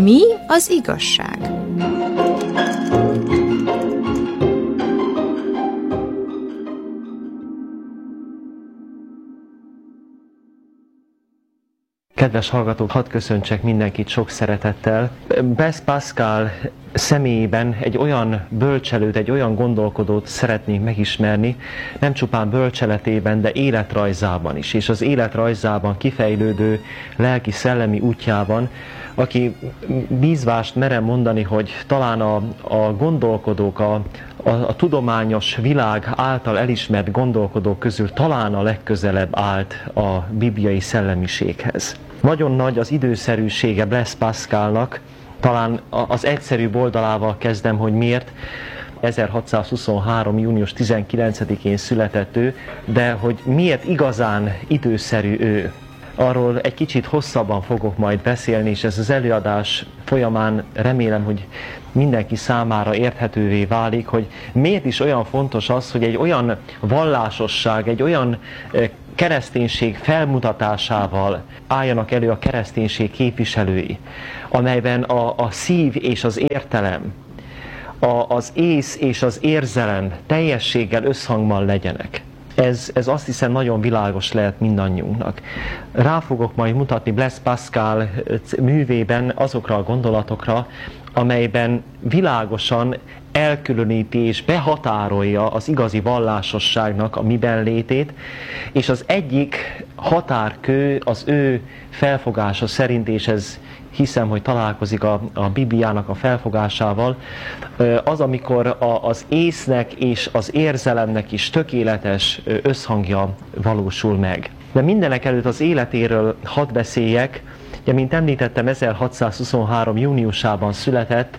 Mi az igazság? Kedves hallgatók, hadd köszöntsek mindenkit sok szeretettel. Blaise Pascal személyében egy olyan bölcselőt, egy olyan gondolkodót szeretnénk megismerni, nem csupán bölcseletében, de életrajzában is, és az életrajzában kifejlődő lelki-szellemi útjában, aki bízvást merem mondani, hogy talán a gondolkodók, a tudományos világ által elismert gondolkodók közül talán a legközelebb állt a bibliai szellemiséghez. Nagyon nagy az időszerűsége Blaise Pascalnak, talán az egyszerűbb oldalával kezdem, hogy miért. 1623. június 19-én született ő, de hogy miért igazán időszerű ő. Arról egy kicsit hosszabban fogok majd beszélni, és ez az előadás folyamán remélem, hogy mindenki számára érthetővé válik, hogy miért is olyan fontos az, hogy egy olyan vallásosság, egy olyan kereszténység felmutatásával álljanak elő a kereszténység képviselői, amelyben a szív és az értelem, az ész és az érzelem teljességgel összhangban legyenek. Ez azt hiszem nagyon világos lehet mindannyiunknak. Rá fogok majd mutatni Blaise Pascal művében azokra a gondolatokra, amelyben világosan elkülöníti és behatárolja az igazi vallásosságnak a miben létét, és az egyik határkő az ő felfogása szerint, és ez hiszem, hogy találkozik a Bibliának a felfogásával, az, amikor az észnek és az érzelemnek is tökéletes összhangja valósul meg. De mindenek előtt az életéről hadd beszéljek. Ugye, mint említettem, 1623. júniusában született,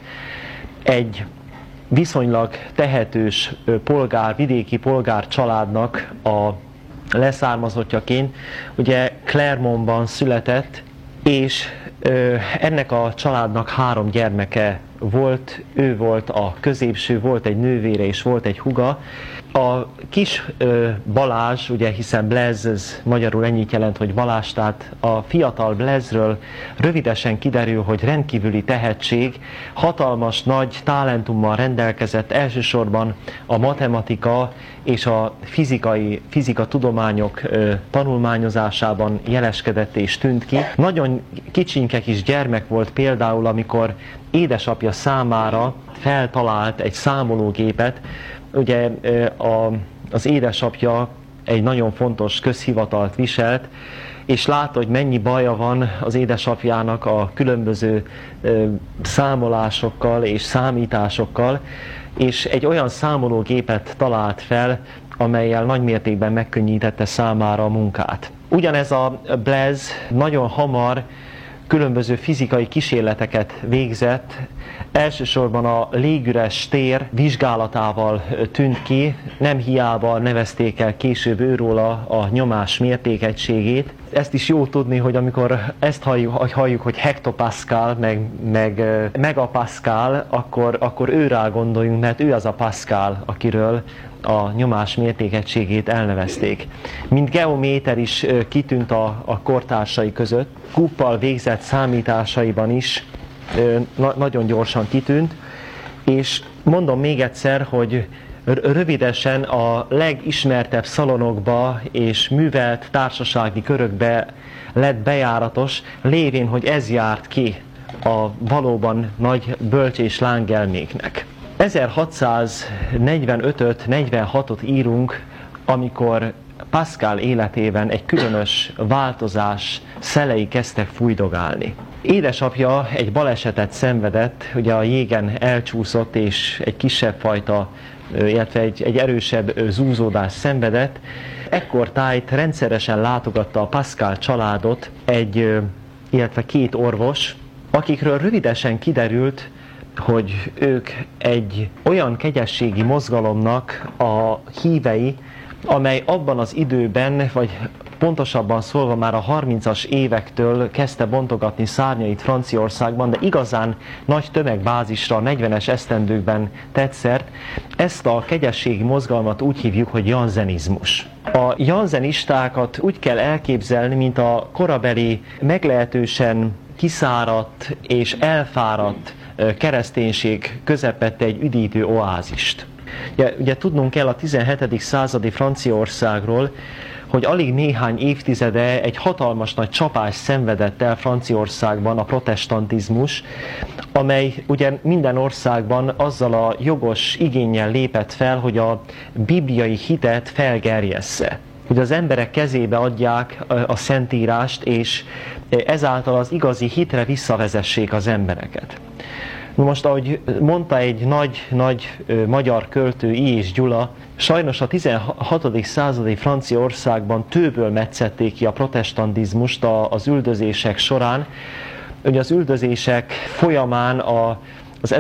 egy viszonylag tehetős vidéki polgár családnak a leszármazottjaként. Ugye Clermontban született, és ennek a családnak 3 gyermeke volt, ő volt a középső, volt egy nővére és volt egy húga. A kis Balázs, ugye hiszen Blaise, ez magyarul ennyit jelent, hogy Balázs, tehát a fiatal Blaise-ről rövidesen kiderül, hogy rendkívüli tehetség, hatalmas nagy talentummal rendelkezett, elsősorban a matematika és a fizika tudományok tanulmányozásában jeleskedett és tűnt ki. Nagyon kicsinke kis gyermek volt például, amikor édesapja számára feltalált egy számológépet. Ugye az édesapja egy nagyon fontos közhivatalt viselt, és látta, hogy mennyi baja van az édesapjának a különböző számolásokkal és számításokkal, és egy olyan számológépet talált fel, amellyel nagymértékben megkönnyítette számára a munkát. Ugyanez a Blaise nagyon hamar különböző fizikai kísérleteket végzett, elsősorban a légüres tér vizsgálatával tűnt ki, nem hiába nevezték el később őróla a nyomás mértékegységét. Ezt is jó tudni, hogy amikor ezt halljuk, hogy hektopascal, meg megapascal, akkor őrá gondoljunk, mert ő az a Pascal, akiről a nyomás mértékegységét elnevezték. Mint geométer is kitűnt a kortársai között, Kuppal végzett számításaiban is nagyon gyorsan kitűnt, és mondom még egyszer, hogy rövidesen a legismertebb szalonokba és művelt társasági körökbe lett bejáratos, lévén, hogy ez járt ki a valóban nagy bölcs és lángelméknek. 1645-46-ot írunk, amikor Pascal életében egy különös változás szelei kezdtek fújdogálni. Édesapja egy balesetet szenvedett, ugye a jégen elcsúszott és egy kisebb fajta, illetve egy erősebb zúzódást szenvedett. Ekkortájt rendszeresen látogatta a Pascal családot illetve 2 orvos, akikről rövidesen kiderült, hogy ők egy olyan kegyességi mozgalomnak a hívei, amely abban az időben, vagy pontosabban szólva már a 30-as évektől kezdte bontogatni szárnyait Franciaországban, de igazán nagy tömegbázisra a 40-es esztendőkben tett szert. Ezt a kegyességi mozgalmat úgy hívjuk, hogy janzenizmus. A janzenistákat úgy kell elképzelni, mint a korabeli meglehetősen kiszáradt és elfáradt kereszténység közepette egy üdítő oázist. Ugye tudnunk kell a 17. századi Franciaországról, hogy alig néhány évtizede egy hatalmas nagy csapást szenvedett el Franciaországban a protestantizmus, amely ugye minden országban azzal a jogos igénnyel lépett fel, hogy a bibliai hitet felgerjessze. Hogy az emberek kezébe adják a Szentírást, és ezáltal az igazi hitre visszavezessék az embereket. Most, ahogy mondta egy nagy magyar költő, I. és Gyula, sajnos a 16. századi Franciaországban tőből metszették ki a protestantizmust az üldözések során. Ugye az üldözések folyamán az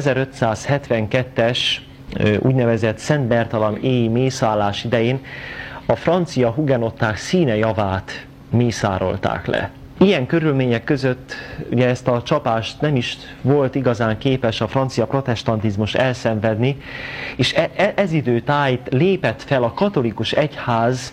1572-es úgynevezett Szent Bertalan éji mészállás idején a francia hugenották színe javát mészárolták le. Ilyen körülmények között ugye ezt a csapást nem is volt igazán képes a francia protestantizmus elszenvedni, és ez idő tájt lépett fel a katolikus egyház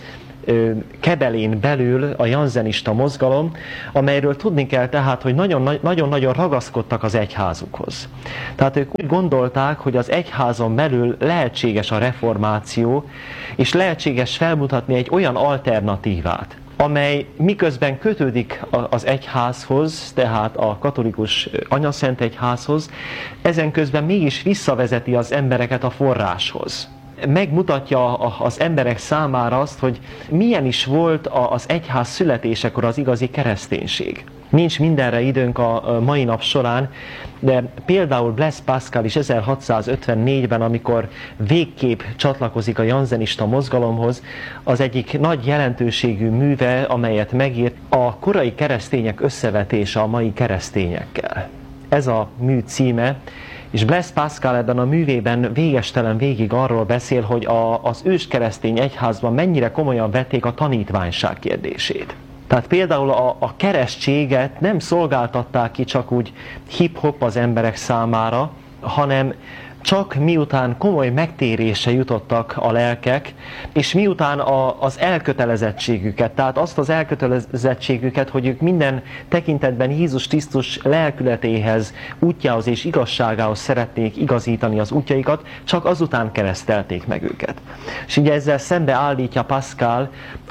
kebelén belül a janzenista mozgalom, amelyről tudni kell tehát, hogy nagyon-nagyon ragaszkodtak az egyházukhoz. Tehát ők úgy gondolták, hogy az egyházon belül lehetséges a reformáció, és lehetséges felmutatni egy olyan alternatívát, amely miközben kötődik az egyházhoz, tehát a katolikus anyaszent egyházhoz, ezen közben mégis visszavezeti az embereket a forráshoz. Megmutatja az emberek számára azt, hogy milyen is volt az egyház születésekor az igazi kereszténység. Nincs mindenre időnk a mai nap során, de például Blaise Pascal is 1654-ben, amikor végképp csatlakozik a janzenista mozgalomhoz, az egyik nagy jelentőségű műve, amelyet megírt, a korai keresztények összevetése a mai keresztényekkel. Ez a mű címe, és Blaise Pascal ebben a művében végestelen végig arról beszél, hogy az őskeresztény egyházban mennyire komolyan vették a tanítványság kérdését. Tehát például a keresztséget nem szolgáltatták ki csak úgy hip-hop az emberek számára, hanem csak miután komoly megtérésre jutottak a lelkek, és miután az elkötelezettségüket, tehát azt az elkötelezettségüket, hogy ők minden tekintetben Jézus Krisztus lelkületéhez, útjához és igazságához szeretnék igazítani az útjaikat, csak azután keresztelték meg őket. És ugye ezzel szembe állítja Pascal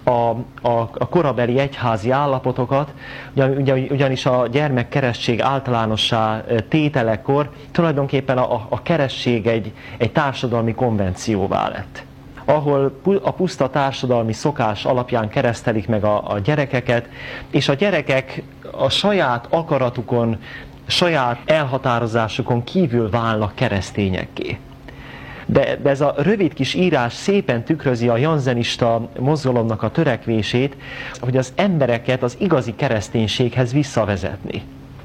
a korabeli egyházi állapotokat, ugyanis a gyermekkeresztség általánossá tételekor tulajdonképpen a keresztség egy társadalmi konvencióvá lett, ahol a puszta társadalmi szokás alapján keresztelik meg a gyerekeket, és a gyerekek a saját akaratukon, saját elhatározásukon kívül válnak keresztényekké. De ez a rövid kis írás szépen tükrözi a janzenista mozgalomnak a törekvését, hogy az embereket az igazi kereszténységhez visszavezetni.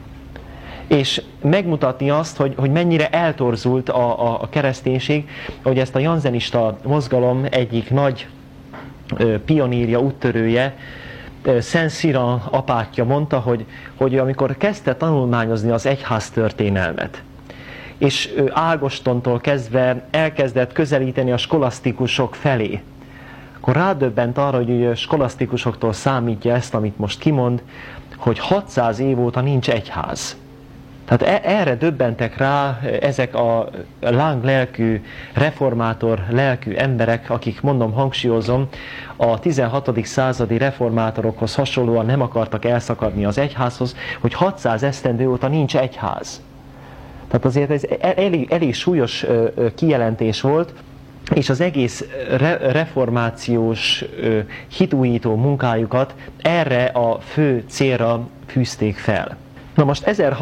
És megmutatni azt, hogy mennyire eltorzult a kereszténység, hogy ezt a janzenista mozgalom egyik nagy pionírja, úttörője, Szent Cyran apátja mondta, hogy amikor kezdte tanulmányozni az egyház történelmet, és Ágostontól kezdve elkezdett közelíteni a skolasztikusok felé, akkor rádöbbent arra, hogy a skolasztikusoktól számítja ezt, amit most kimond, hogy 600 év óta nincs egyház. Tehát erre döbbentek rá ezek a láng lelkű, reformátor lelkű emberek, akik, mondom, hangsúlyozom, a 16. századi reformátorokhoz hasonlóan nem akartak elszakadni az egyházhoz, hogy 600 esztendő óta nincs egyház. Tehát azért ez elég súlyos kijelentés volt, és az egész reformációs hitújító munkájukat erre a fő célra fűzték fel. Na most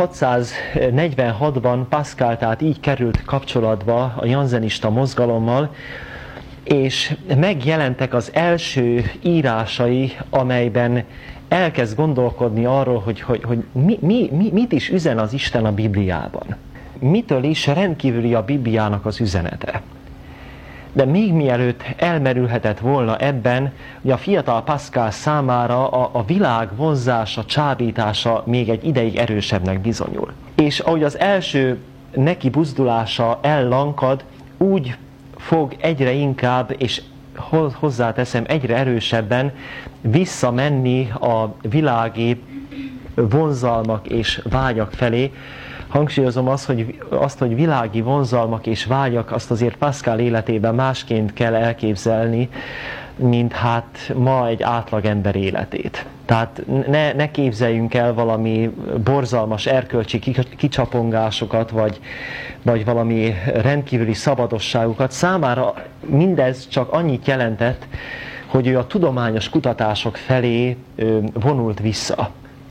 1646-ban Pascal tehát így került kapcsolatba a janzenista mozgalommal, és megjelentek az első írásai, amelyben elkezd gondolkodni arról, hogy mit is üzen az Isten a Bibliában. Mitől is rendkívüli a Bibliának az üzenete. De még mielőtt elmerülhetett volna ebben, hogy a fiatal Pascal számára a világ vonzása, csábítása még egy ideig erősebbnek bizonyul. És ahogy az első neki buzdulása ellankad, úgy fog egyre inkább, és hozzáteszem, egyre erősebben visszamenni a világi vonzalmak és vágyak felé. Hangsúlyozom azt, hogy világi vonzalmak és vágyak, azt azért Pascal életében másként kell elképzelni, mint hát ma egy átlagember életét. Tehát ne képzeljünk el valami borzalmas erkölcsi kicsapongásokat, vagy valami rendkívüli szabadosságukat. Számára mindez csak annyit jelentett, hogy ő a tudományos kutatások felé vonult vissza.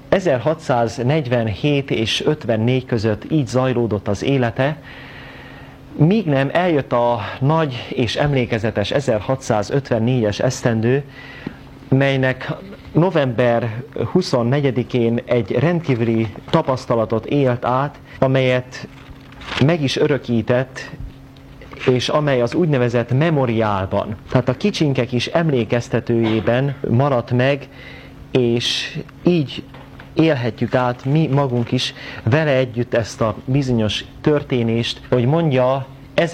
1647 és 54 között így zajlódott az élete, míg nem eljött a nagy és emlékezetes 1654-es esztendő, melynek november 24-én egy rendkívüli tapasztalatot élt át, amelyet meg is örökített, és amely az úgynevezett memoriálban, tehát a kicsinkek is emlékeztetőjében maradt meg, és így élhetjük át mi magunk is vele együtt ezt a bizonyos történést, hogy mondja,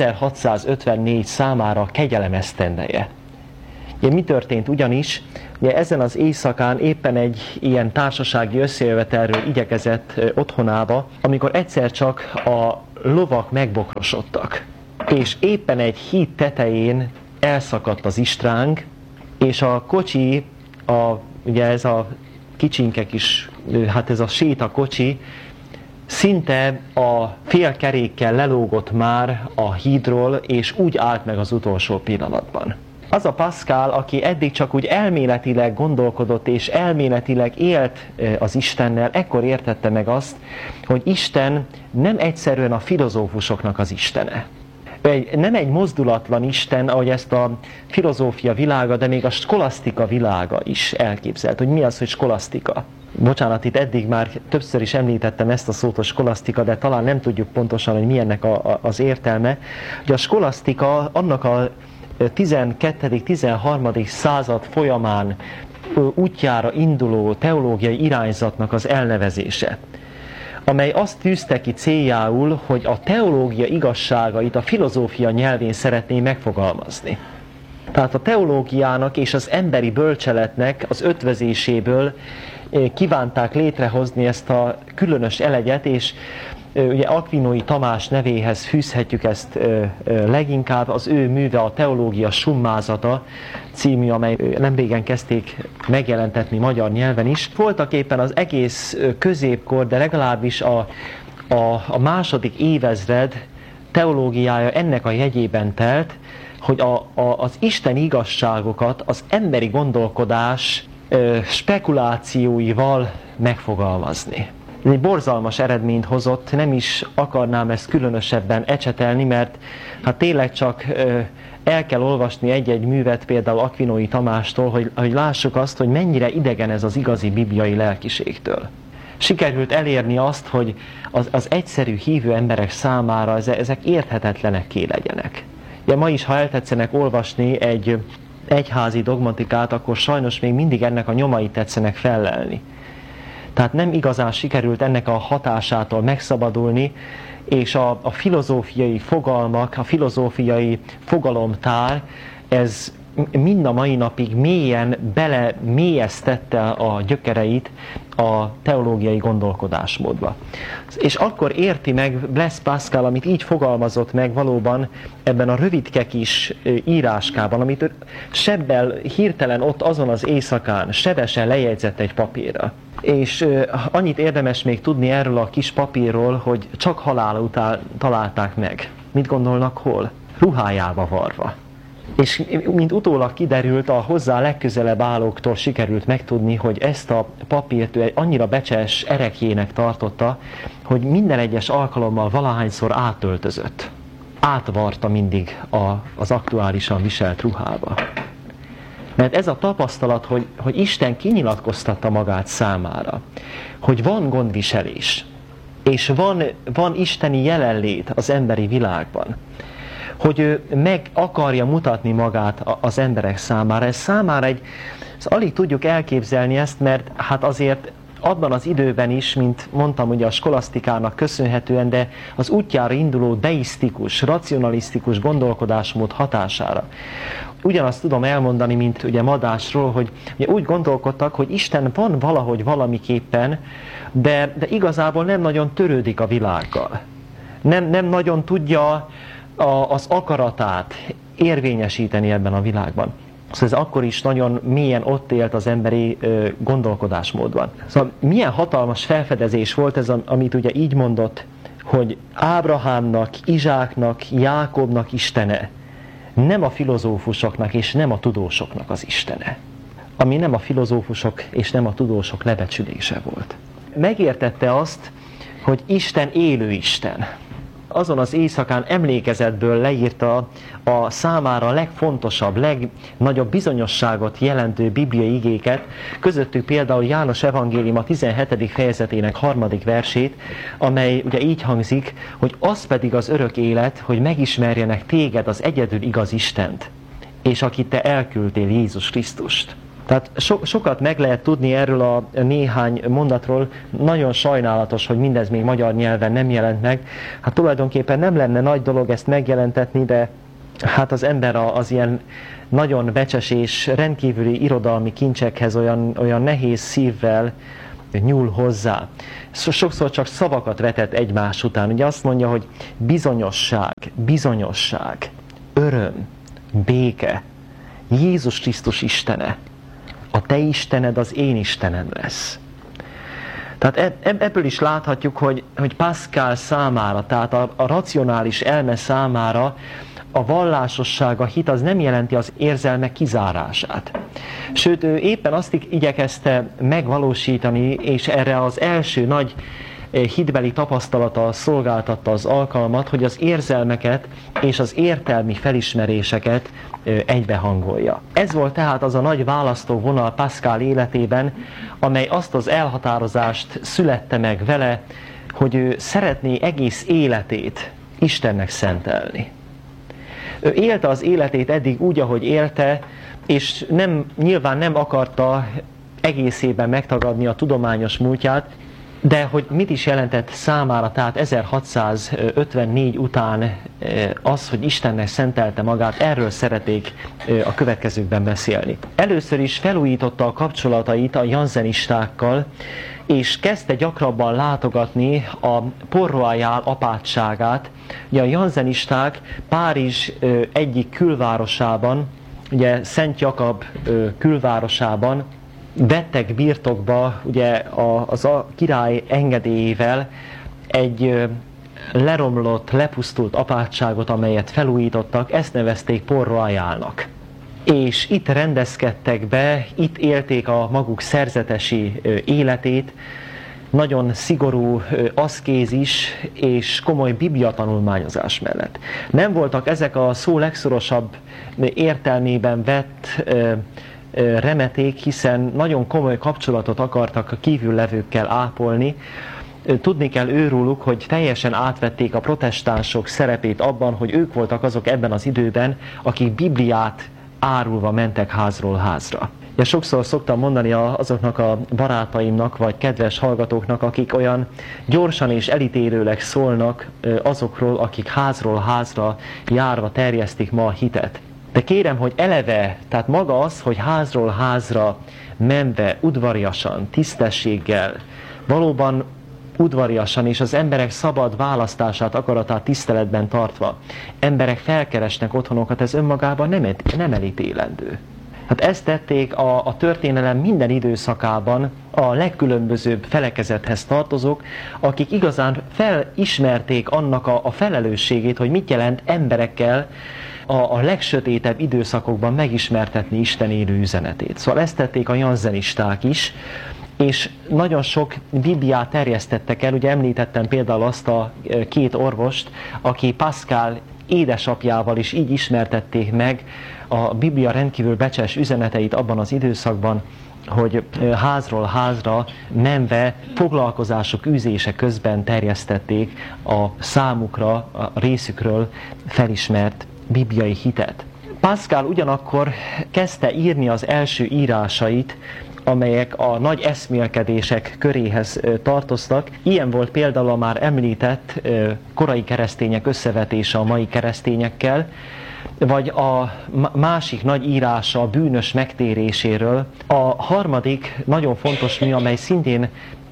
1654 számára kegyelem esztendeje. Ugye, mi történt ugyanis? Ugye, ezen az éjszakán éppen egy ilyen társasági összejövetelről igyekezett otthonába, amikor egyszer csak a lovak megbokrosodtak. És éppen egy híd tetején elszakadt az istránk, és a kocsi, ugye ez a kicsinkek is, hát ez a sétakocsi, szinte a félkerékkel lelógott már a hídról, és úgy állt meg az utolsó pillanatban. Az a Pascal, aki eddig csak úgy elméletileg gondolkodott, és elméletileg élt az Istennel, ekkor értette meg azt, hogy Isten nem egyszerűen a filozófusoknak az Istene. Nem egy mozdulatlan Isten, ahogy ezt a filozófia világa, de még a skolasztika világa is elképzelt. Hogy mi az, hogy skolasztika? Bocsánat, itt eddig már többször is említettem ezt a szót, a skolasztika, de talán nem tudjuk pontosan, hogy mi ennek az értelme. Ugye a skolasztika annak a 12.-13. század folyamán útjára induló teológiai irányzatnak az elnevezése, amely azt tűzte ki céljául, hogy a teológia igazságait a filozófia nyelvén szeretné megfogalmazni. Tehát a teológiának és az emberi bölcseletnek az ötvözéséből kívánták létrehozni ezt a különös elegyet, és ugye Aquinói Tamás nevéhez fűzhetjük ezt leginkább, az ő műve a Teológia Summázata című, amely nemrégen kezdték megjelentetni magyar nyelven is. Voltak éppen az egész középkor, de legalábbis a második évezred teológiája ennek a jegyében telt, hogy az Isten igazságokat az emberi gondolkodás spekulációival megfogalmazni. Egy borzalmas eredményt hozott, nem is akarnám ezt különösebben ecsetelni, mert hát tényleg csak el kell olvasni egy-egy művet, például Aquinói Tamástól, hogy lássuk azt, hogy mennyire idegen ez az igazi bibliai lelkiségtől. Sikerült elérni azt, hogy az egyszerű hívő emberek számára ezek érthetetlenekké legyenek. Ugye ma is, ha eltetszenek olvasni egy egyházi dogmatikát, akkor sajnos még mindig ennek a nyomait tetszenek fellelni. Tehát nem igazán sikerült ennek a hatásától megszabadulni, és a filozófiai fogalmak, a filozófiai fogalomtár, ez mind a mai napig mélyen belemélyeztette a gyökereit a teológiai gondolkodásmódba. És akkor érti meg Blaise Pascal, amit így fogalmazott meg valóban ebben a rövidke kis íráskában, amit sebbel hirtelen ott azon az éjszakán sebesen lejegyzett egy papírra. És annyit érdemes még tudni erről a kis papírról, hogy csak halála után találták meg. Mit gondolnak, hol? Ruhájába varva. És mint utólag kiderült, a hozzá legközelebb állóktól sikerült megtudni, hogy ezt a papírt ő annyira becses erekjének tartotta, hogy minden egyes alkalommal valahányszor átöltözött. Átvarta mindig az aktuálisan viselt ruhába. Mert ez a tapasztalat, hogy Isten kinyilatkoztatta magát számára, hogy van gondviselés, és van isteni jelenlét az emberi világban, hogy ő meg akarja mutatni magát az emberek számára. Ez számára alig tudjuk elképzelni ezt, mert hát azért abban az időben is, mint mondtam, ugye a skolasztikának köszönhetően, de az útjára induló deisztikus, racionalisztikus gondolkodásmód hatására. Ugyanazt tudom elmondani, mint ugye Madásról, hogy ugye úgy gondolkodtak, hogy Isten van valahogy valamiképpen, de igazából nem nagyon törődik a világgal. Nem nagyon tudja az akaratát érvényesíteni ebben a világban. Szóval ez akkor is nagyon mélyen ott élt az emberi gondolkodásmódban. Szóval milyen hatalmas felfedezés volt ez, amit ugye így mondott, hogy Ábrahámnak, Izsáknak, Jákobnak Istene, nem a filozófusoknak és nem a tudósoknak az Istene. Ami nem a filozófusok és nem a tudósok lebecsülése volt. Megértette azt, hogy Isten élő Isten. Azon az éjszakán emlékezetből leírta a számára legfontosabb, legnagyobb bizonyosságot jelentő bibliai igéket, közöttük például János evangélium a 17. fejezetének 3. versét, amely ugye így hangzik, hogy az pedig az örök élet, hogy megismerjenek téged, az egyedül igaz Istent, és akit te elküldtél, Jézus Krisztust. Tehát sokat meg lehet tudni erről a néhány mondatról, nagyon sajnálatos, hogy mindez még magyar nyelven nem jelent meg. Hát tulajdonképpen nem lenne nagy dolog ezt megjelentetni, de hát az ember az ilyen nagyon becses és rendkívüli irodalmi kincsekhez olyan nehéz szívvel nyúl hozzá. Sokszor csak szavakat vetett egymás után. Ugye azt mondja, hogy bizonyosság, öröm, béke, Jézus Krisztus Istene. A te Istened az én Istenem lesz. Tehát ebből is láthatjuk, hogy Pascal számára, tehát a racionális elme számára a vallásosság, a hit az nem jelenti az érzelmek kizárását. Sőt, ő éppen azt igyekezte megvalósítani, és erre az első nagy hitbeli tapasztalata szolgáltatta az alkalmat, hogy az érzelmeket és az értelmi felismeréseket egybehangolja. Ez volt tehát az a nagy választóvonal Pascal életében, amely azt az elhatározást születte meg vele, hogy ő szeretné egész életét Istennek szentelni. Ő élte az életét eddig úgy, ahogy élte, és nyilván nem akarta egészében megtagadni a tudományos múltját, de hogy mit is jelentett számára, tehát 1654 után az, hogy Istennek szentelte magát, erről szeretnék a következőkben beszélni. Először is felújította a kapcsolatait a janzenistákkal, és kezdte gyakrabban látogatni a Port Royal apátságát. Ugye a janzenisták Párizs egyik külvárosában, ugye Szent Jakab külvárosában vettek birtokba ugye a király engedélyével egy leromlott, lepusztult apátságot, amelyet felújítottak, ezt nevezték Port Royalnak. És itt rendezkedtek be, itt élték a maguk szerzetesi életét, nagyon szigorú aszkézis és komoly bibliatanulmányozás mellett. Nem voltak ezek a szó legszorosabb értelmében vett remeték, hiszen nagyon komoly kapcsolatot akartak a kívüllevőkkel ápolni. Tudni kell őróluk, hogy teljesen átvették a protestánsok szerepét abban, hogy ők voltak azok ebben az időben, akik Bibliát árulva mentek házról házra. Ja, sokszor szoktam mondani azoknak a barátaimnak, vagy kedves hallgatóknak, akik olyan gyorsan és elítélőleg szólnak azokról, akik házról házra járva terjesztik ma a hitet. De kérem, hogy eleve, tehát maga az, hogy házról házra menve, udvariasan, tisztességgel, valóban udvariasan és az emberek szabad választását, akaratát tiszteletben tartva, emberek felkeresnek otthonokat, ez önmagában nem elítélendő. Hát ezt tették a történelem minden időszakában a legkülönbözőbb felekezethez tartozók, akik igazán felismerték annak a felelősségét, hogy mit jelent emberekkel a legsötétebb időszakokban megismertetni Isten élő üzenetét. Szóval ezt tették a janzenisták is, és nagyon sok Bibliát terjesztettek el. Ugye említettem például azt a két orvost, aki Pascal édesapjával is így ismertették meg a Biblia rendkívül becses üzeneteit abban az időszakban, hogy házról házra menve foglalkozások űzése közben terjesztették a számukra, a részükről felismert bibliai hitet. Pascal ugyanakkor kezdte írni az első írásait amelyek a nagy eszmélkedések köréhez tartoztak. Ilyen volt például a már említett korai keresztények összevetése a mai keresztényekkel, vagy a másik nagy írása a bűnös megtéréséről. A harmadik nagyon fontos mű, amely szintén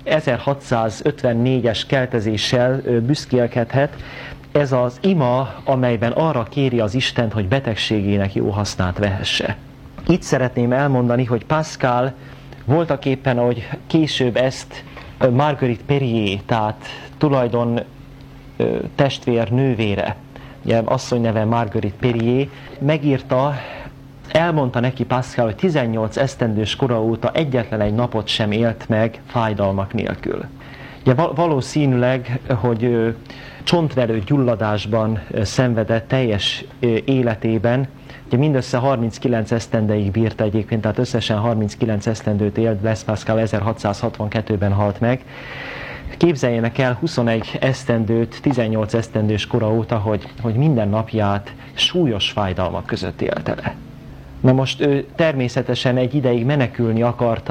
1654-es keltezéssel büszkélkedhet, ez az ima, amelyben arra kéri az Istent, hogy betegségének jó hasznát vehesse. Itt szeretném elmondani, hogy Pascal voltaképpen, ahogy később ezt Marguerite Perier, tehát tulajdon testvér nővére, ugye asszony neve Marguerite Perier, megírta, elmondta neki Pascal, hogy 18 esztendős kora óta egyetlen egy napot sem élt meg fájdalmak nélkül. Ugye valószínűleg, hogy csontverő gyulladásban szenvedett teljes életében, ugye mindössze 39 esztendeig bírt egyébként, tehát összesen 39 esztendőt élt, Blaise Pascal 1662-ben halt meg. Képzeljenek el 21 esztendőt, 18 esztendős kora óta, hogy minden napját súlyos fájdalmak között élte le. Na most ő természetesen egy ideig menekülni akart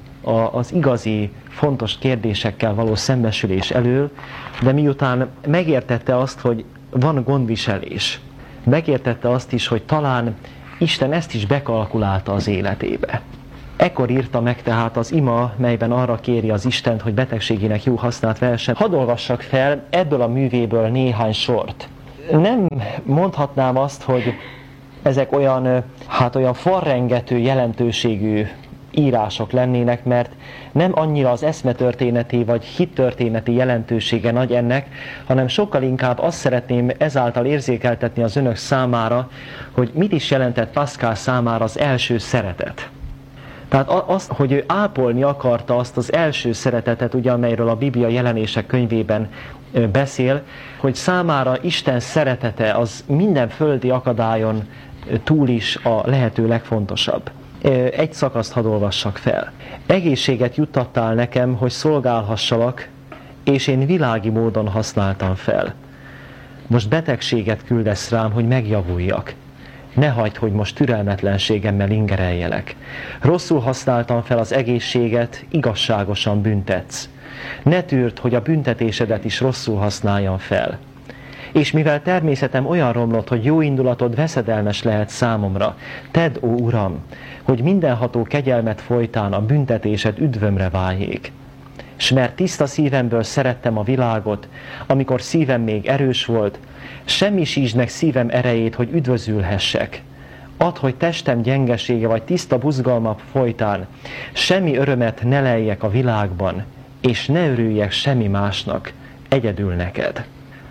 az igazi, fontos kérdésekkel való szembesülés elől, de miután megértette azt, hogy van gondviselés, megértette azt is, hogy talán Isten ezt is bekalkulálta az életébe. Ekkor írta meg tehát az ima, melyben arra kéri az Istent, hogy betegségének jó hasznát vehessen. Hadd olvassak fel ebből a művéből néhány sort. Nem mondhatnám azt, hogy ezek olyan farrengető jelentőségű írások lennének, mert nem annyira az eszmetörténeti vagy hittörténeti jelentősége nagy ennek, hanem sokkal inkább azt szeretném ezáltal érzékeltetni az önök számára, hogy mit is jelentett Pascal számára az első szeretet. Tehát azt, hogy ő ápolni akarta azt az első szeretetet, ugye, amelyről a Biblia Jelenések könyvében beszél, hogy számára Isten szeretete az minden földi akadályon túl is a lehető legfontosabb. Egy szakaszt hadd olvassak fel. Egészséget juttattál nekem, hogy szolgálhassalak, és én világi módon használtam fel. Most betegséget küldesz rám, hogy megjavuljak. Ne hagyd, hogy most türelmetlenségemmel ingereljelek. Rosszul használtam fel az egészséget, igazságosan büntetsz. Ne tűrd, hogy a büntetésedet is rosszul használjam fel. És mivel természetem olyan romlott, hogy jó indulatod veszedelmes lehet számomra, tedd, ó Uram, hogy mindenható kegyelmet folytán a büntetésed üdvömre váljék. S mert tiszta szívemből szerettem a világot, amikor szívem még erős volt, semmisítsd meg szívem erejét, hogy üdvözülhessek. Add, hogy testem gyengesége vagy tiszta buzgalma folytán semmi örömet ne leljek a világban, és ne örüljek semmi másnak, egyedül neked.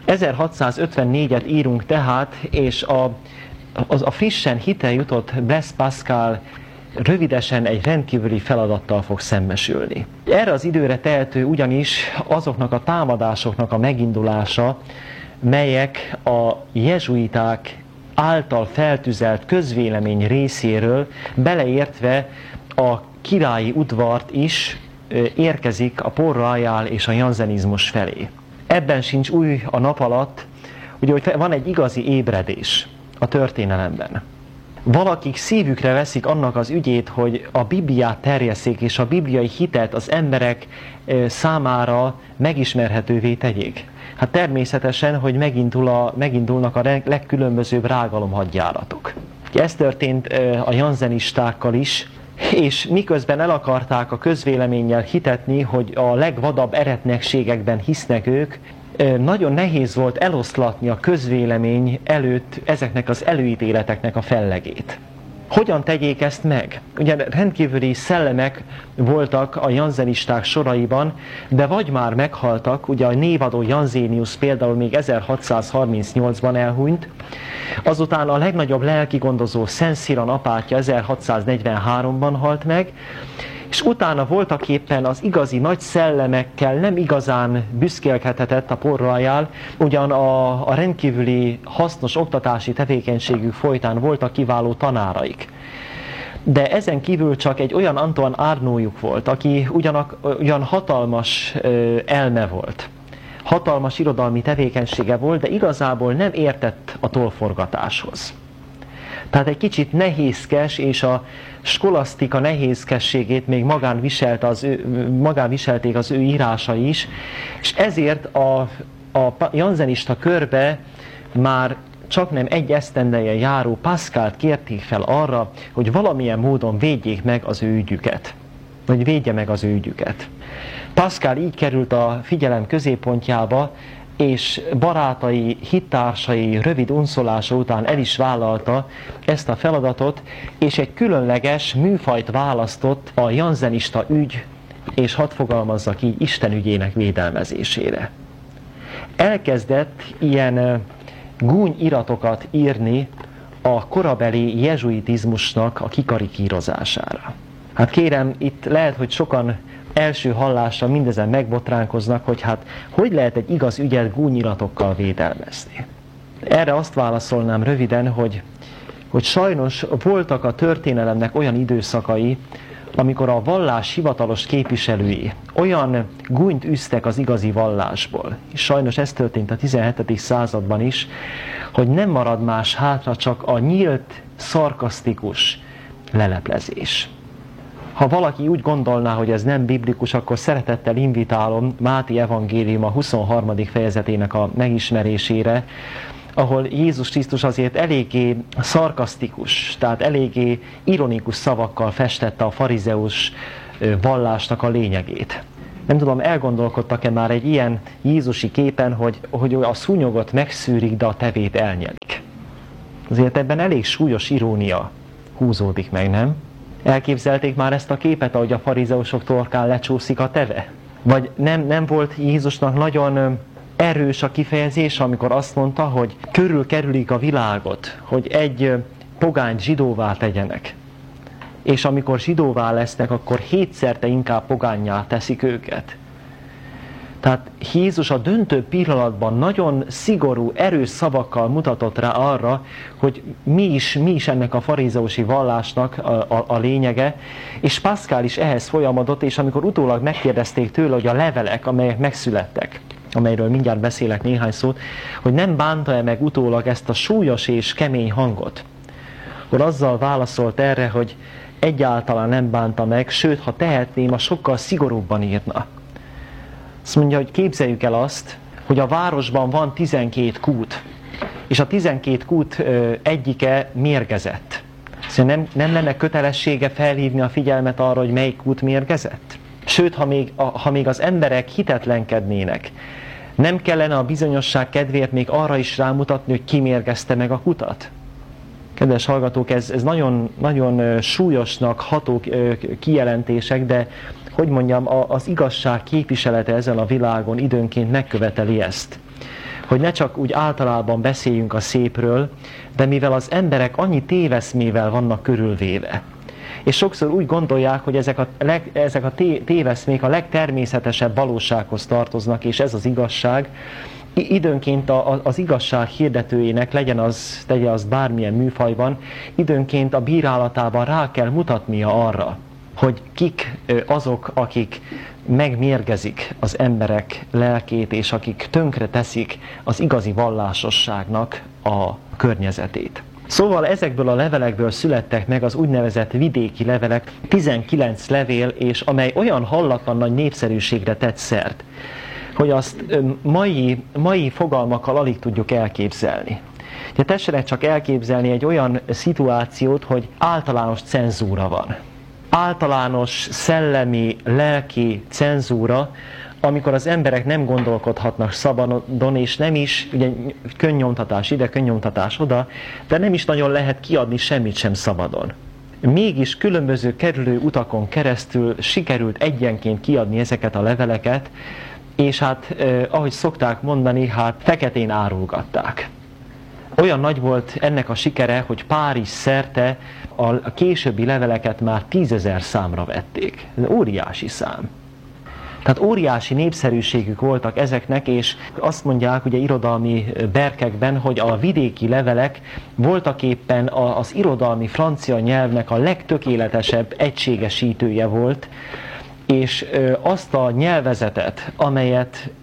1654-et írunk tehát, és a frissen hiteljutott Blaise Pascal rövidesen egy rendkívüli feladattal fog szembesülni. Erre az időre tehető ugyanis azoknak a támadásoknak a megindulása, melyek a jezsuiták által feltüzelt közvélemény részéről, beleértve a királyi udvart is érkezik a Port Royal és a janzenizmus felé. Ebben sincs új a nap alatt, ugye, hogy van egy igazi ébredés a történelemben. Valakik szívükre veszik annak az ügyét, hogy a Bibliát terjesszék, és a bibliai hitet az emberek számára megismerhetővé tegyék. Hát természetesen, hogy megindulnak a legkülönbözőbb rágalomhadjáratok. Ez történt a janzenistákkal is, és miközben el akarták a közvéleménnyel hitetni, hogy a legvadabb eretnekségekben hisznek ők, nagyon nehéz volt eloszlatni a közvélemény előtt ezeknek az előítéleteknek a fellegét. Hogyan tegyék ezt meg? Ugye rendkívüli szellemek voltak a janzenisták soraiban, de vagy már meghaltak, ugye a névadó Janzénius például még 1638-ban elhunyt, azután a legnagyobb lelkigondozó Szent Sziran apátja 1643-ban halt meg, és utána voltaképpen az igazi nagy szellemekkel nem igazán büszkélkedhetett a Port Royal, ugyan a rendkívüli hasznos oktatási tevékenységük folytán voltak kiváló tanáraik. De ezen kívül csak egy olyan Antoine Arnaudjuk volt, aki ugyan hatalmas elme volt, hatalmas irodalmi tevékenysége volt, de igazából nem értett a tollforgatáshoz. Tehát egy kicsit nehézkes, és a skolasztika nehézkességét még magán viselték az ő írásai is, és ezért a janzenista körbe már csak nem egy esztendeje járó Pascalt kérték fel arra, hogy valamilyen módon védjék meg az ő ügyüket. Vagy védje meg az ő ügyüket. Pascal így került a figyelem középpontjába, és barátai, hittársai rövid unszolása után el is vállalta ezt a feladatot, és egy különleges műfajt választott a janzenista ügy, és hadd fogalmazzak így, Isten ügyének védelmezésére. Elkezdett ilyen gúnyiratokat írni a korabeli jezsuitizmusnak a kikarikírozására. Hát kérem, itt lehet, hogy sokan első hallásra mindezen megbotránkoznak, hogy hát hogy lehet egy igaz ügyet gúnyiratokkal védelmezni. Erre azt válaszolnám röviden, hogy sajnos voltak a történelemnek olyan időszakai, amikor a vallás hivatalos képviselői olyan gúnyt üztek az igazi vallásból, és sajnos ez történt a 17. században is, hogy nem marad más hátra, csak a nyílt, szarkasztikus leleplezés. Ha valaki úgy gondolná, hogy ez nem biblikus, akkor szeretettel invitálom Máté evangélium a 23. fejezetének a megismerésére, ahol Jézus Krisztus azért eléggé szarkasztikus, tehát eléggé ironikus szavakkal festette a farizeus vallásnak a lényegét. Nem tudom, elgondolkodtak-e már egy ilyen jézusi képen, hogy a szúnyogot megszűrik, de a tevét elnyelik. Azért ebben elég súlyos irónia húzódik meg, nem? Elképzelték már ezt a képet, ahogy a farizeusok torkán lecsúszik a teve? Vagy nem volt Jézusnak nagyon erős a kifejezés, amikor azt mondta, hogy körülkerülik a világot, hogy egy pogányt zsidóvá tegyenek. És amikor zsidóvá lesznek, akkor 7-szerte inkább pogánnyá teszik őket. Tehát Jézus a döntő pillanatban nagyon szigorú, erős szavakkal mutatott rá arra, hogy mi is ennek a farizeusi vallásnak a lényege, és Pascal is ehhez folyamodott, és amikor utólag megkérdezték tőle, hogy a levelek, amelyek megszülettek, amelyről mindjárt beszélek néhány szót, hogy nem bánta-e meg utólag ezt a súlyos és kemény hangot, akkor azzal válaszolt erre, hogy egyáltalán nem bánta meg, sőt, ha tehetném, a sokkal szigorúbban írna. Azt mondja, hogy képzeljük el azt, hogy a városban van 12 kút, és a 12 kút egyike mérgezett. Szóval nem lenne kötelessége felhívni a figyelmet arra, hogy melyik kút mérgezett? Sőt, ha még az emberek hitetlenkednének, nem kellene a bizonyosság kedvéért még arra is rámutatni, hogy ki mérgezte meg a kutat? Kedves hallgatók, ez nagyon, nagyon súlyosnak ható kijelentések, de hogy mondjam, az igazság képviselete ezen a világon időnként megköveteli ezt. Hogy ne csak úgy általában beszéljünk a szépről, de mivel az emberek annyi téveszmével vannak körülvéve, és sokszor úgy gondolják, hogy ezek a téveszmék a legtermészetesebb valósághoz tartoznak, és ez az igazság, időnként az igazság hirdetőjének, tegye az bármilyen műfajban, időnként a bírálatában rá kell mutatnia arra, hogy kik azok, akik megmérgezik az emberek lelkét, és akik tönkre teszik az igazi vallásosságnak a környezetét. Szóval ezekből a levelekből születtek meg az úgynevezett vidéki levelek, 19 levél, és amely olyan hallatlan nagy népszerűségre tett szert, hogy azt mai fogalmakkal alig tudjuk elképzelni. De tessenek csak elképzelni egy olyan szituációt, hogy általános cenzúra van. Általános szellemi, lelki cenzúra, amikor az emberek nem gondolkodhatnak szabadon, és nem is, ugye könnyomtatás ide, könnyomtatás oda, de nem is nagyon lehet kiadni semmit sem szabadon. Mégis különböző kerülő utakon keresztül sikerült egyenként kiadni ezeket a leveleket, és hát, ahogy szokták mondani, hát feketén árulgatták. Olyan nagy volt ennek a sikere, hogy Párizs szerte a későbbi leveleket már 10 000 számra vették. Ez óriási szám. Tehát óriási népszerűségük voltak ezeknek, és azt mondják ugye irodalmi berkekben, hogy a vidéki levelek voltaképpen az irodalmi francia nyelvnek a legtökéletesebb egységesítője volt, és azt a nyelvezetet, amelyet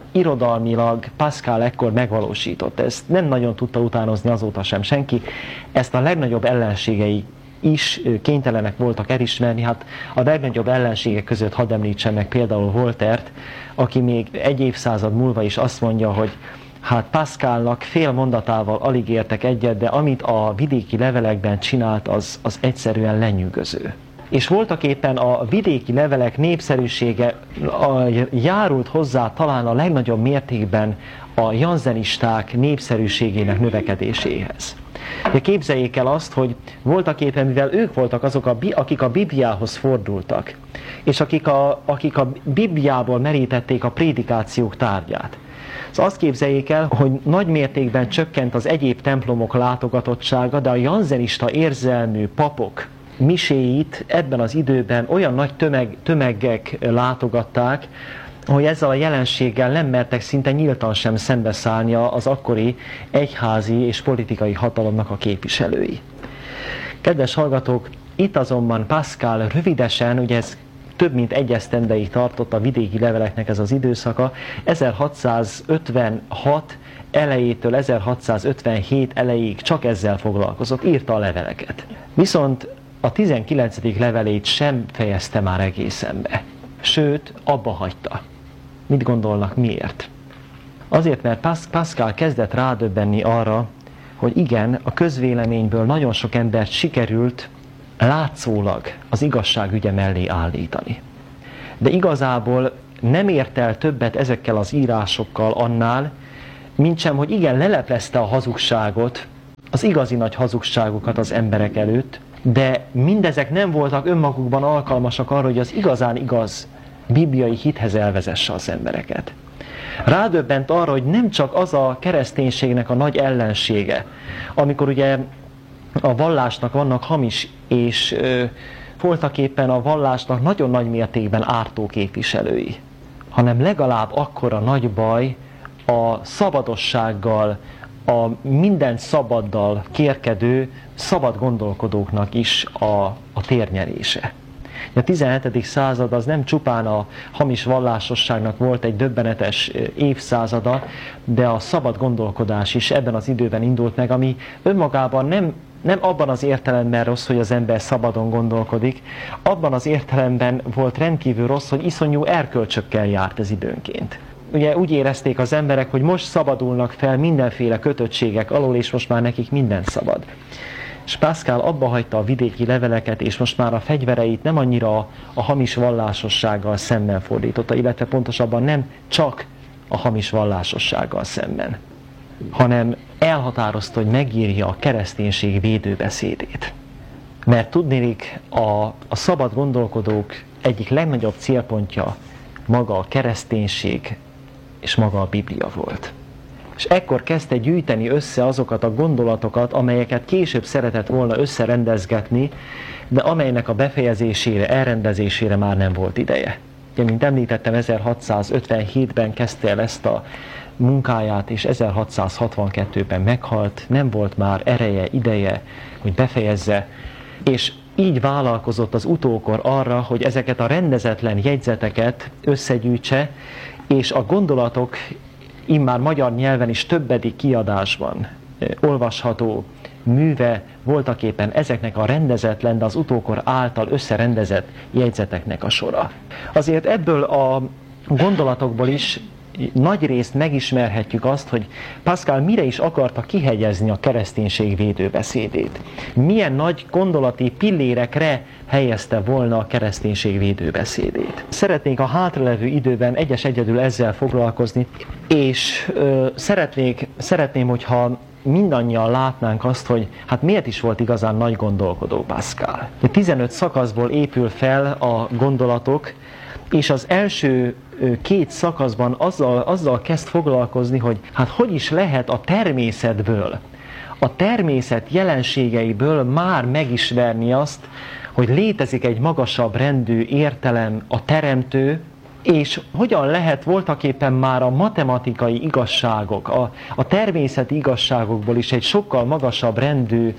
irodalmilag Pascal ekkor megvalósított. Ezt nem nagyon tudta utánozni azóta sem senki. Ezt a legnagyobb ellenségei is kénytelenek voltak elismerni. Hát a legnagyobb ellenségek között hadd említsem meg például Voltaire-t, aki még egy évszázad múlva is azt mondja, hogy hát Pascalnak fél mondatával alig értek egyet, de amit a vidéki levelekben csinált, az egyszerűen lenyűgöző. És voltaképpen a vidéki levelek népszerűsége járult hozzá talán a legnagyobb mértékben a janzenisták népszerűségének növekedéséhez. De képzeljék el azt, hogy voltaképpen, mivel ők voltak azok, akik a Bibliához fordultak, és akik a Bibliából merítették a prédikációk tárgyát. Szóval azt képzeljék el, hogy nagy mértékben csökkent az egyéb templomok látogatottsága, de a janzenista érzelmű papok miséit ebben az időben olyan nagy tömegek látogatták, hogy ezzel a jelenséggel nem mertek szinte nyíltan sem szembeszállni az akkori egyházi és politikai hatalomnak a képviselői. Kedves hallgatók, itt azonban Pascal rövidesen, ugye ez több mint egy esztendeig tartott a vidéki leveleknek ez az időszaka, 1656 elejétől 1657 elejéig csak ezzel foglalkozott, írta a leveleket. Viszont a 19. levelét sem fejezte már egészen be. Sőt, abba hagyta. Mit gondolnak, miért? Azért, mert Pascal kezdett rádöbbenni arra, hogy igen, a közvéleményből nagyon sok embert sikerült látszólag az igazság ügye mellé állítani. De igazából nem ért el többet ezekkel az írásokkal annál, mintsem, hogy igen, leleplezte a hazugságot, az igazi nagy hazugságokat az emberek előtt, de mindezek nem voltak önmagukban alkalmasak arra, hogy az igazán igaz bibliai hithez elvezesse az embereket. Rádöbbent arra, hogy nem csak az a kereszténységnek a nagy ellensége, amikor ugye a vallásnak vannak hamis és voltaképpen a vallásnak nagyon nagy mértékben ártó képviselői, hanem legalább akkora nagy baj a szabadossággal, a minden szabaddal kérkedő, szabad gondolkodóknak is a térnyerése. A 17. század az nem csupán a hamis vallásosságnak volt egy döbbenetes évszázada, de a szabad gondolkodás is ebben az időben indult meg, ami önmagában nem abban az értelemben rossz, hogy az ember szabadon gondolkodik, abban az értelemben volt rendkívül rossz, hogy iszonyú erkölcsökkel járt ez időnként. Ugye úgy érezték az emberek, hogy most szabadulnak fel mindenféle kötöttségek alól, és most már nekik minden szabad. És Pascal abba hagyta a vidéki leveleket, és most már a fegyvereit nem annyira a hamis vallásossággal szemben fordította, illetve pontosabban nem csak a hamis vallásossággal szemben, hanem elhatározta, hogy megírja a kereszténység védőbeszédét. Mert tudniillik, a szabad gondolkodók egyik legnagyobb célpontja maga a kereszténység és maga a Biblia volt. És ekkor kezdte gyűjteni össze azokat a gondolatokat, amelyeket később szeretett volna összerendezgetni, de amelynek a befejezésére, elrendezésére már nem volt ideje. Ugye, mint említettem, 1657-ben kezdte el ezt a munkáját, és 1662-ben meghalt, nem volt már ereje, ideje, hogy befejezze, és így vállalkozott az utókor arra, hogy ezeket a rendezetlen jegyzeteket összegyűjtse, és a gondolatok immár magyar nyelven is többedik kiadásban olvasható műve voltaképpen ezeknek a rendezetlen, de az utókor által összerendezett jegyzeteknek a sora. Azért ebből a gondolatokból is nagy részt megismerhetjük azt, hogy Pascal mire is akarta kihegyezni a kereszténység védőbeszédét. Milyen nagy gondolati pillérekre helyezte volna a kereszténység védőbeszédét. Szeretnék a hátralevő időben egyedül ezzel foglalkozni, és szeretném, hogyha mindannyian látnánk azt, hogy hát miért is volt igazán nagy gondolkodó Pascal. 15 szakaszból épül fel a gondolatok, és az első két szakaszban azzal kezd foglalkozni, hogy hát hogy is lehet a természetből, a természet jelenségeiből már megismerni azt, hogy létezik egy magasabb rendű értelem, a teremtő, és hogyan lehet voltaképpen már a matematikai igazságok, a természeti igazságokból is egy sokkal magasabb rendű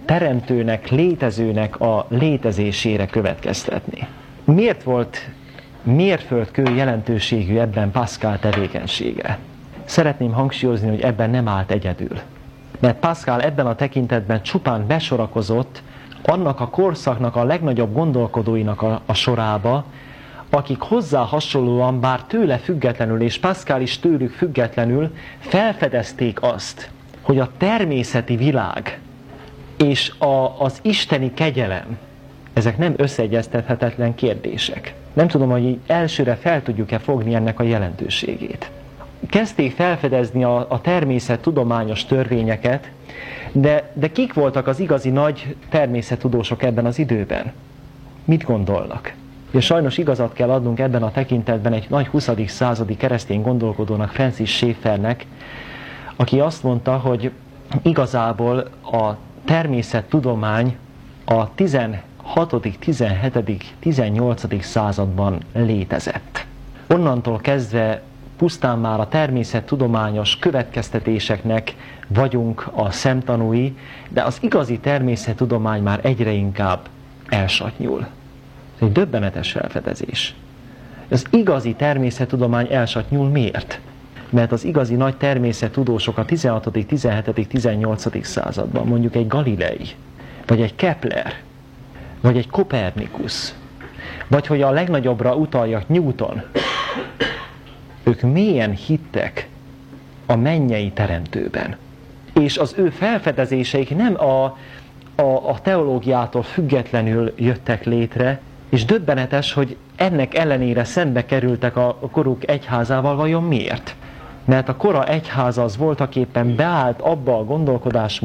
teremtőnek, létezőnek a létezésére következtetni. Miért volt mérföldkő jelentőségű ebben Pascal tevékenysége. Szeretném hangsúlyozni, hogy ebben nem állt egyedül. Mert Pascal ebben a tekintetben csupán besorakozott annak a korszaknak a legnagyobb gondolkodóinak a sorába, akik hozzá hasonlóan, bár tőle függetlenül, és Pascal is tőlük függetlenül felfedezték azt, hogy a természeti világ és az isteni kegyelem, ezek nem összeegyeztethetetlen kérdések. Nem tudom, hogy elsőre fel tudjuk-e fogni ennek a jelentőségét. Kezdték felfedezni a természettudományos törvényeket, de kik voltak az igazi nagy természettudósok ebben az időben? Mit gondolnak? És sajnos igazat kell adnunk ebben a tekintetben egy nagy 20. századi keresztény gondolkodónak, Francis Schaeffernek, aki azt mondta, hogy igazából a természettudomány a 16., 17., 18. században létezett. Onnantól kezdve pusztán már a természettudományos következtetéseknek vagyunk a szemtanúi, de az igazi természettudomány már egyre inkább elsatnyul. Ez egy döbbenetes felfedezés. Az igazi természettudomány elsatnyul miért? Mert az igazi nagy természettudósok a 16., 17., 18. században, mondjuk egy Galilei, vagy egy Kepler, vagy egy Kopernikus, vagy hogy a legnagyobbra utaljak, Newton, ők mélyen hittek a mennyei teremtőben. És az ő felfedezéseik nem a teológiától függetlenül jöttek létre, és döbbenetes, hogy ennek ellenére szembe kerültek a koruk egyházával, vajon miért? Mert a kora egyháza az voltaképpen beállt abba a gondolkodásmódba,